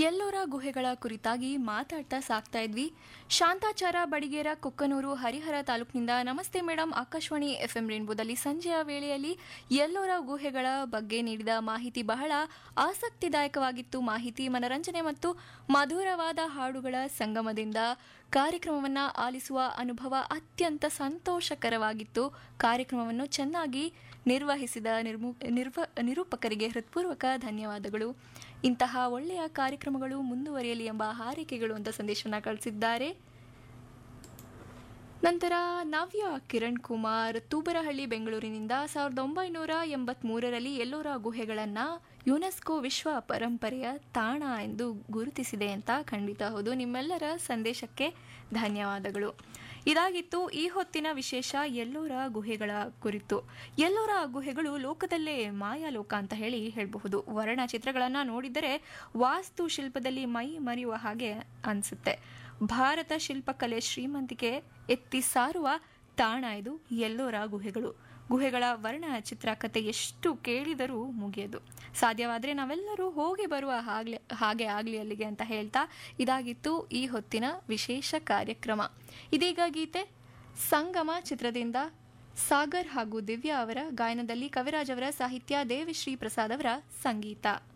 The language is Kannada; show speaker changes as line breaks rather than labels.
ಎಲ್ಲೋರ ಗುಹೆಗಳ ಕುರಿತಾಗಿ ಮಾತಾಡ್ತಾ ಸಾಕ್ತಾ ಇದ್ವಿ. ಶಾಂತಾಚಾರ ಬಡಿಗೇರ ಕೊಕ್ಕನೂರು ಹರಿಹರ ತಾಲೂಕಿನಿಂದ ನಮಸ್ತೆ ಮೇಡಮ್, ಆಕಾಶವಾಣಿ ಎಫ್ಎಂ ರೇನ್ಬೋದಲ್ಲಿ ಸಂಜೆಯ ವೇಳೆಯಲ್ಲಿ ಎಲ್ಲೋರ ಗುಹೆಗಳ ಬಗ್ಗೆ ನೀಡಿದ ಮಾಹಿತಿ ಬಹಳ ಆಸಕ್ತಿದಾಯಕವಾಗಿತ್ತು. ಮಾಹಿತಿ, ಮನರಂಜನೆ ಮತ್ತು ಮಧುರವಾದ ಹಾಡುಗಳ ಸಂಗಮದಿಂದ ಕಾರ್ಯಕ್ರಮವನ್ನು ಆಲಿಸುವ ಅನುಭವ ಅತ್ಯಂತ ಸಂತೋಷಕರವಾಗಿತ್ತು. ಕಾರ್ಯಕ್ರಮವನ್ನು ಚೆನ್ನಾಗಿ ನಿರ್ವಹಿಸಿದ ನಿರೂಪಕರಿಗೆ ಹೃತ್ಪೂರ್ವಕ ಧನ್ಯವಾದಗಳು. ಇಂತಹ ಒಳ್ಳೆಯ ಕಾರ್ಯಕ್ರಮಗಳು ಮುಂದುವರಿಯಲಿ ಎಂಬ ಹಾರೈಕೆಗಳು ಅಂತ ಸಂದೇಶವನ್ನು ಕಳಿಸಿದ್ದಾರೆ. ನಂತರ ನವ್ಯ ಕಿರಣ್ ಕುಮಾರ್ ತೂಬರಹಳ್ಳಿ ಬೆಂಗಳೂರಿನಿಂದ 1983ರಲ್ಲಿ ಎಲ್ಲೋರ ಗುಹೆಗಳನ್ನು ಯುನೆಸ್ಕೋ ವಿಶ್ವ ಪರಂಪರೆಯ ತಾಣ ಎಂದು ಗುರುತಿಸಿದೆ ಅಂತ. ಖಂಡಿತ ಹೌದು. ನಿಮ್ಮೆಲ್ಲರ ಸಂದೇಶಕ್ಕೆ ಧನ್ಯವಾದಗಳು. ಇದಾಗಿತ್ತು ಈ ಹೊತ್ತಿನ ವಿಶೇಷ ಎಲ್ಲೋರ ಗುಹೆಗಳ ಕುರಿತು. ಎಲ್ಲೋರ ಗುಹೆಗಳು ಲೋಕದಲ್ಲೇ ಮಾಯಾಲೋಕ ಅಂತ ಹೇಳಬಹುದು. ವರ್ಣಚಿತ್ರಗಳನ್ನು ನೋಡಿದರೆ ವಾಸ್ತುಶಿಲ್ಪದಲ್ಲಿ ಮೈ ಮರೆಯುವ ಹಾಗೆ ಅನಿಸುತ್ತೆ. ಭಾರತ ಶಿಲ್ಪಕಲೆ ಶ್ರೀಮಂತಿಕೆ ಎತ್ತಿ ಸಾರುವ ತಾಣ ಇದು ಎಲ್ಲೋರ ಗುಹೆಗಳು. ಗುಹೆಗಳ ವರ್ಣಚಿತ್ರ ಕಥೆ ಎಷ್ಟು ಕೇಳಿದರೂ ಮುಗಿಯದು. ಸಾಧ್ಯವಾದರೆ ನಾವೆಲ್ಲರೂ ಹೋಗಿ ಬರುವ ಹಾಗೆ ಆಗಲಿ ಅಲ್ಲಿಗೆ ಅಂತ ಹೇಳ್ತಾ ಇದಾಗಿತ್ತು ಈ ಹೊತ್ತಿನ ವಿಶೇಷ ಕಾರ್ಯಕ್ರಮ. ಇದೀಗ ಗೀತೆ ಸಂಗಮ ಚಿತ್ರದಿಂದ ಸಾಗರ್ ಹಾಗೂ ದಿವ್ಯಾ ಅವರ ಗಾಯನದಲ್ಲಿ, ಕವಿರಾಜ್ ಅವರ ಸಾಹಿತ್ಯ, ದೇವಿಶ್ರೀ ಪ್ರಸಾದ್ ಅವರ ಸಂಗೀತ.